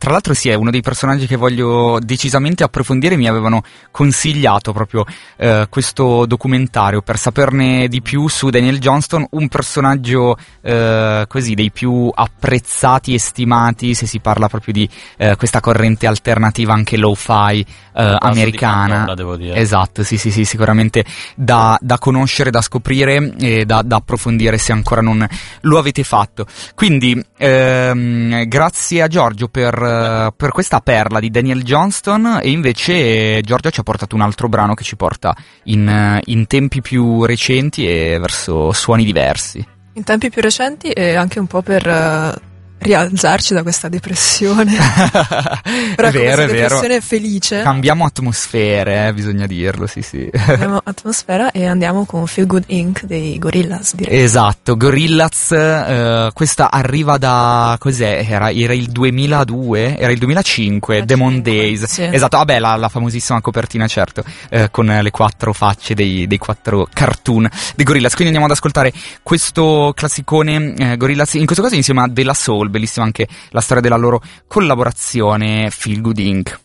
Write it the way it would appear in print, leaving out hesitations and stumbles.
tra l'altro sì, è uno dei personaggi che voglio decisamente approfondire. Mi avevano consigliato proprio questo documentario per saperne di più su Daniel Johnston, un personaggio così dei più apprezzati e stimati se si parla proprio di questa corrente alternativa anche lo-fi americana. Devo dire. Esatto, sì, sicuramente da conoscere, da scoprire e da approfondire se ancora non lo avete fatto. Quindi grazie a Giorgio per questa perla di Daniel Johnston, e invece Giorgio ci ha portato un altro brano che ci porta in tempi più recenti e verso suoni diversi. In tempi più recenti e anche un po' per rialzarci da questa depressione. Però È vero, è vero. Depressione felice. Cambiamo atmosfere, bisogna dirlo, sì. Cambiamo atmosfera e andiamo con Feel Good Inc. dei Gorillaz, direi. Esatto, Gorillaz, questa arriva da, cos'è? Era il 2002? Era il 2005, Demon Days. Sì. Esatto, vabbè, la famosissima copertina, certo, con le 4 facce dei 4 cartoon dei Gorillaz. Quindi andiamo ad ascoltare questo classicone Gorillaz, in questo caso insieme a De La Soul. Bellissima anche la storia della loro collaborazione, Feel Good Inc.